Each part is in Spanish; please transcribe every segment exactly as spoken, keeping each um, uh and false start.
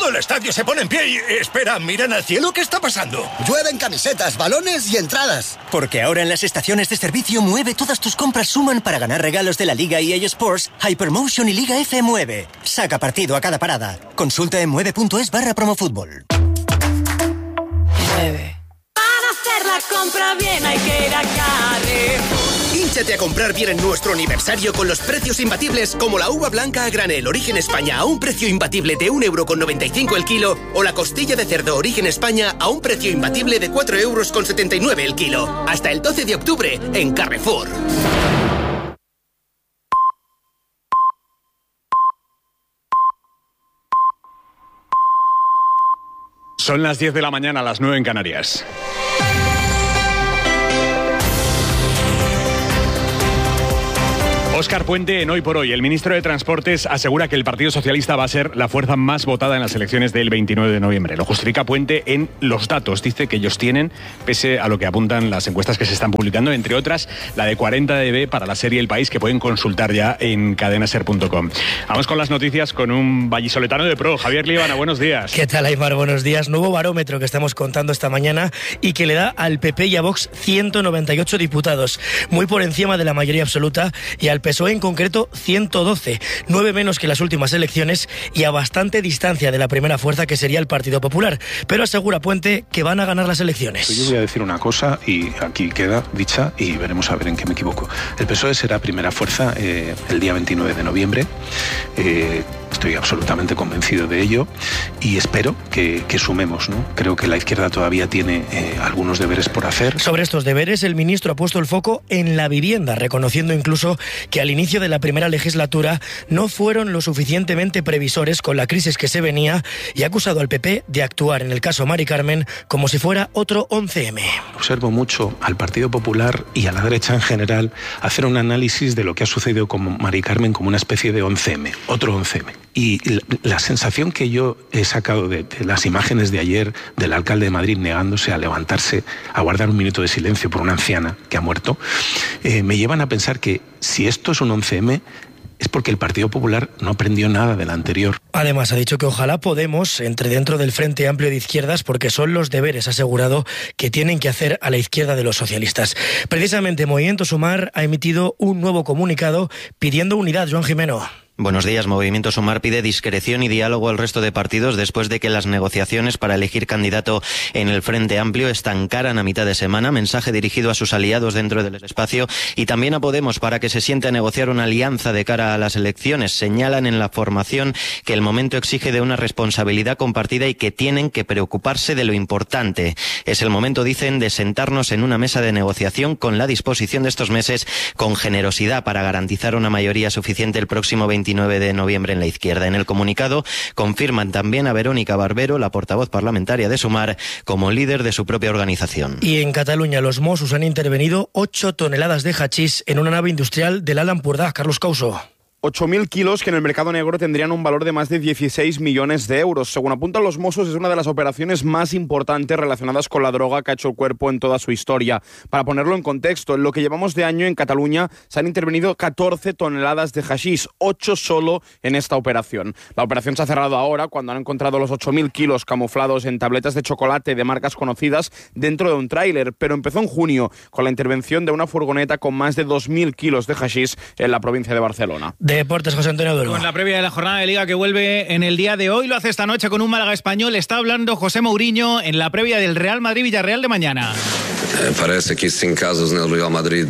Todo el estadio se pone en pie y... Espera, ¿miran al cielo? ¿Qué está pasando? Llueven camisetas, balones y entradas. Porque ahora en las estaciones de servicio Mueve todas tus compras suman para ganar regalos de la Liga E A Sports, Hypermotion y Liga F Mueve. Saca partido a cada parada. Consulta en mueve.es barra promofútbol. Mueve. Para hacer la compra bien hay que ir a Carrefour. Hínchate a comprar bien en nuestro aniversario con los precios imbatibles como la uva blanca a granel Origen España a un precio imbatible de un euro con noventa y cinco el kilo o la costilla de cerdo Origen España a un precio imbatible de cuatro euros con setenta y nueve el kilo. Hasta el doce de octubre en Carrefour. Son las diez de la mañana, las nueve en Canarias. Óscar Puente en Hoy por Hoy. El ministro de Transportes asegura que el Partido Socialista va a ser la fuerza más votada en las elecciones del veintinueve de noviembre. Lo justifica Puente en los datos. Dice que ellos tienen, pese a lo que apuntan las encuestas que se están publicando, entre otras la de cuarenta D B para la serie El País, que pueden consultar ya en cadenaser punto com. Vamos con las noticias con un vallisoletano de pro. Javier Líbana, buenos días. ¿Qué tal, Aymar? Buenos días. Nuevo barómetro que estamos contando esta mañana y que le da al P P y a Vox ciento noventa y ocho diputados, muy por encima de la mayoría absoluta, y al P S O E en concreto ciento doce, nueve menos que las últimas elecciones y a bastante distancia de la primera fuerza que sería el Partido Popular. Pero asegura Puente que van a ganar las elecciones. Yo voy a decir una cosa y aquí queda dicha y veremos a ver en qué me equivoco. El P S O E será primera fuerza eh, el día veintinueve de noviembre. Eh, Estoy absolutamente convencido de ello y espero que, que sumemos, ¿no? Creo que la izquierda todavía tiene eh, algunos deberes por hacer. Sobre estos deberes, el ministro ha puesto el foco en la vivienda, reconociendo incluso que al inicio de la primera legislatura no fueron lo suficientemente previsores con la crisis que se venía y ha acusado al P P de actuar en el caso Mari Carmen como si fuera otro once eme. Observo mucho al Partido Popular y a la derecha en general hacer un análisis de lo que ha sucedido con Mari Carmen como una especie de once eme, otro once eme. Y la, la sensación que yo he sacado de, de las imágenes de ayer del alcalde de Madrid negándose a levantarse, a guardar un minuto de silencio por una anciana que ha muerto, eh, me llevan a pensar que si esto es un once eme, es porque el Partido Popular no aprendió nada del anterior. Además, ha dicho que ojalá Podemos entre dentro del Frente Amplio de Izquierdas porque son los deberes, asegurado, que tienen que hacer a la izquierda de los socialistas. Precisamente, Movimiento Sumar ha emitido un nuevo comunicado pidiendo unidad. Joan Jimeno. Buenos días. Movimiento Sumar pide discreción y diálogo al resto de partidos después de que las negociaciones para elegir candidato en el Frente Amplio estancaran a mitad de semana. Mensaje dirigido a sus aliados dentro del espacio y también a Podemos para que se siente a negociar una alianza de cara a las elecciones. Señalan en la formación que el momento exige de una responsabilidad compartida y que tienen que preocuparse de lo importante. Es el momento, dicen, de sentarnos en una mesa de negociación con la disposición de estos meses con generosidad para garantizar una mayoría suficiente el próximo veintinueve de noviembre en la izquierda. En el comunicado confirman también a Verónica Barbero, la portavoz parlamentaria de Sumar, como líder de su propia organización. Y en Cataluña los Mossos han intervenido ocho toneladas de hachís en una nave industrial del Alt Empordà. Carlos Couso. ocho mil kilos que en el mercado negro tendrían un valor de más de dieciséis millones de euros. Según apuntan los Mossos, es una de las operaciones más importantes relacionadas con la droga que ha hecho el cuerpo en toda su historia. Para ponerlo en contexto, en lo que llevamos de año en Cataluña se han intervenido catorce toneladas de hachís, ocho solo en esta operación. La operación se ha cerrado ahora cuando han encontrado los ocho mil kilos camuflados en tabletas de chocolate de marcas conocidas dentro de un tráiler, pero empezó en junio con la intervención de una furgoneta con más de dos mil kilos de hachís en la provincia de Barcelona. Deportes, José Antonio Duero. Con la previa de la jornada de Liga que vuelve en el día de hoy, lo hace esta noche con un Málaga Español. Está hablando José Mourinho en la previa del Real Madrid-Villarreal de mañana. Eh, parece que sin casos en el Real Madrid,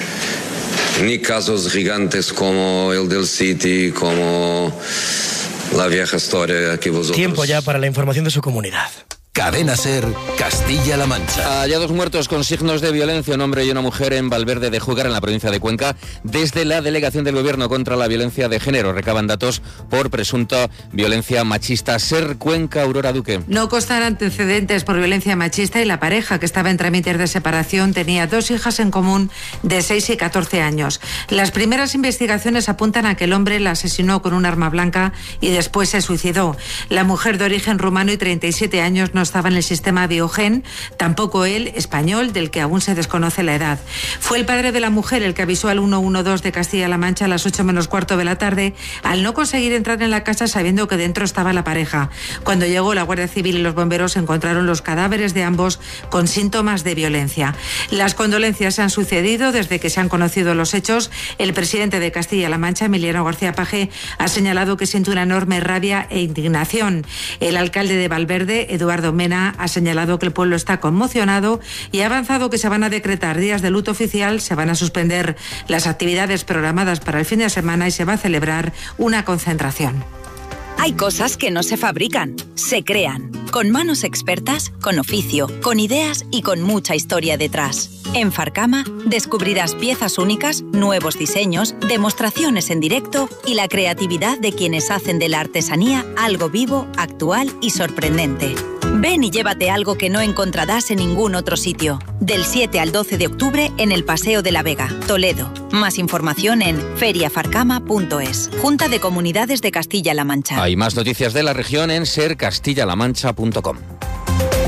ni casos gigantes como el del City, como la vieja historia que vosotros... Tiempo ya para la información de su comunidad. Cadena SER, Castilla-La Mancha. Hallados muertos con signos de violencia, un hombre y una mujer en Valverde de Júcar, en la provincia de Cuenca. Desde la Delegación del Gobierno contra la Violencia de Género recaban datos por presunta violencia machista. SER Cuenca, Aurora Duque. No constan antecedentes por violencia machista y la pareja, que estaba en trámites de separación, tenía dos hijas en común de seis y catorce años. Las primeras investigaciones apuntan a que el hombre la asesinó con un arma blanca y después se suicidó. La mujer, de origen rumano y treinta y siete años, no estaba en el sistema Biogen, tampoco él, español, del que aún se desconoce la edad. Fue el padre de la mujer el que avisó al ciento doce de Castilla-La Mancha a las ocho menos cuarto de la tarde al no conseguir entrar en la casa sabiendo que dentro estaba la pareja. Cuando llegó la Guardia Civil y los bomberos encontraron los cadáveres de ambos con síntomas de violencia. Las condolencias se han sucedido desde que se han conocido los hechos. El presidente de Castilla-La Mancha, Emiliano García Paje, ha señalado que siente una enorme rabia e indignación. El alcalde de Valverde, Eduardo Mena, ha señalado que el pueblo está conmocionado y ha avanzado que se van a decretar días de luto oficial, se van a suspender las actividades programadas para el fin de semana y se va a celebrar una concentración. Hay cosas que no se fabrican, se crean, con manos expertas, con oficio, con ideas y con mucha historia detrás. En Farcama descubrirás piezas únicas, nuevos diseños, demostraciones en directo y la creatividad de quienes hacen de la artesanía algo vivo, actual y sorprendente. Ven y llévate algo que no encontrarás en ningún otro sitio. Del siete al doce de octubre en el Paseo de la Vega, Toledo. Más información en feria farcama punto es. Junta de Comunidades de Castilla-La Mancha. Hay más noticias de la región en ser castilla la mancha punto com.